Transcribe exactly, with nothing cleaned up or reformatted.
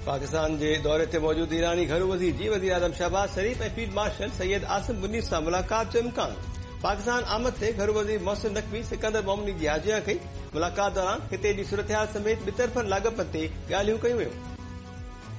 पाकिस्तान जे दौरे ते मौजूद ईरानी घरू वज़ीर जी वज़ीर आज़म शहबाज शरीफ़ ऐं फील्ड मार्शल सैयद आसिम मुनीर सां मुलाक़ात जो इम्कान। पाकिस्तान आमद ते घरू वज़ीर मोहसिन नक़वी सिकंदर मोमिनी जी हाजिरियां कई। मुलाक़ात दौरान हिते जी सूरतहाल समेत ॿितरफ़नि लाॻापनि ते ॻाल्हियूं कयूं वयूं।